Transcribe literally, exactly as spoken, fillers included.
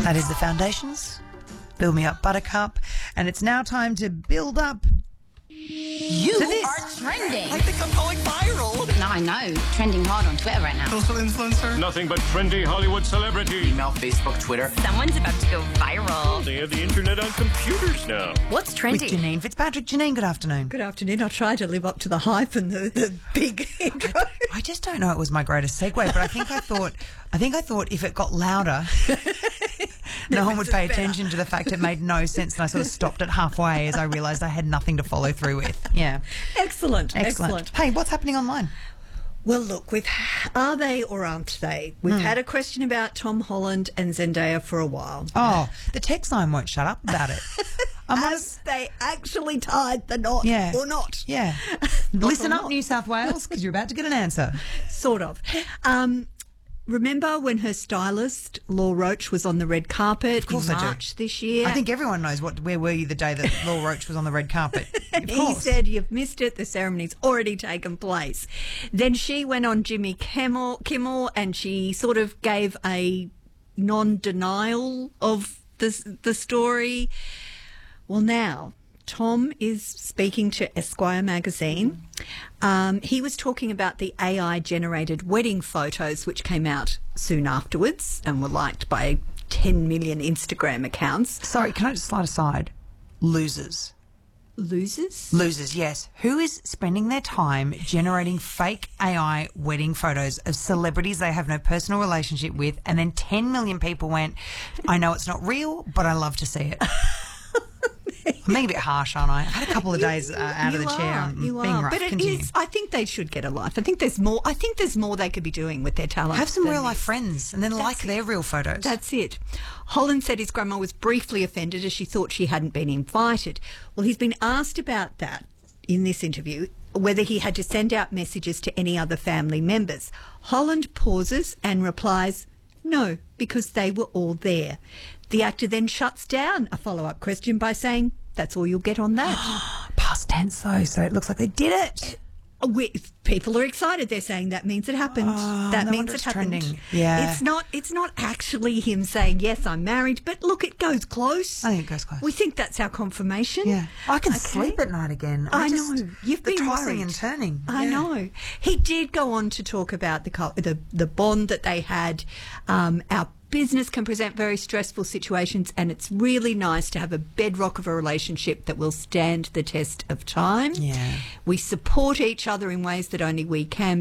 That is the Foundations. Build Me Up Buttercup. And it's now time to build up You to this. are trending. I think I'm going viral. No, I know. Trending hard on Twitter right now. Social influencer. Nothing but trendy Hollywood celebrity. Email, Facebook, Twitter. Someone's about to go viral. They have the internet on computers now. What's with trending? Janine Fitzpatrick. Janine, good afternoon. Good afternoon. I tried to live up to the hype and the, the big intro. I just don't know it was my greatest segue, but I think I thought I think I thought if it got louder no one would pay attention to the fact it made no sense, and I sort of stopped it halfway as I realised I had nothing to follow through with. Yeah. Excellent, Excellent. excellent. Hey, what's happening online? Well, look, we've are they or aren't they? We've had a question about Tom Holland and Zendaya for a while. Oh, the text line won't shut up about it. I'm on a- As they actually tied the knot Yeah. or not. Yeah. Not Listen or up, not. New South Wales, because you're about to get an answer. Sort of. Um, remember when her stylist, Law Roach, was on the red carpet Of course in I do. March this year? I think everyone knows what. Where were you the day that Law Roach was on the red carpet? Of He course. said, "You've missed it. The ceremony's already taken place." Then she went on Jimmy Kimmel, Kimmel and she sort of gave a non-denial of the, the story. Well, now Tom is speaking to Esquire magazine. Um, he was talking about the A I-generated wedding photos which came out soon afterwards and were liked by ten million Instagram accounts. Sorry, can I just slide aside? Losers. Losers? Losers, yes. Who is spending their time generating fake A I wedding photos of celebrities they have no personal relationship with, and then ten million people went, I know it's not real, but I love to see it. I'm being a bit harsh, aren't I? I've had a couple of days uh, out of You the chair. are, I'm you being are. rough. But it Continue. is. I think they should get a life. I think there's more. I think there's more they could be doing with their talent. Have some than real life this. friends and then like it. their real photos. That's it. Holland said his grandma was briefly offended as she thought she hadn't been invited. Well, he's been asked about that in this interview, whether he had to send out messages to any other family members. Holland pauses and replies, no, because they were all there. The actor then shuts down a follow-up question by saying, that's all you'll get on that. Past tense though, so it looks like they did it. We, people are excited. They're saying that means it happened. Oh, that no means wonder it it's happened. trending. Yeah. It's not. It's not actually him saying yes, I'm married. But look, it goes close. I think it goes close. We think that's our confirmation. Yeah. I can Okay. sleep at night again. I, just, know. You've the been tossing worried. and turning. I Yeah. know. He did go on to talk about the co- the, the bond that they had. Um, our business can present very stressful situations, and it's really nice to have a bedrock of a relationship that will stand the test of time. Yeah. We support each other in ways that only we can.